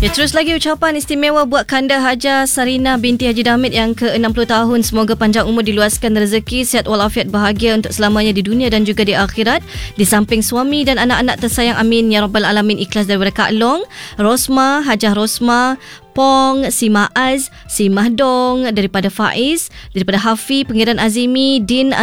Ya, terus lagi ucapan istimewa buat Kanda Haja Sarina binti Haji Damit yang ke-60 tahun. Semoga panjang umur, diluaskan rezeki, sihat walafiat, bahagia untuk selamanya di dunia dan juga di akhirat. Di samping suami dan anak-anak tersayang, amin ya rabbal alamin. Ikhlas daripada Kak Long, Rosma, Hajah Rosma, Pong, si Maaz, si Mahdong, daripada Faiz, daripada Hafi, Pengiran Azimi, Din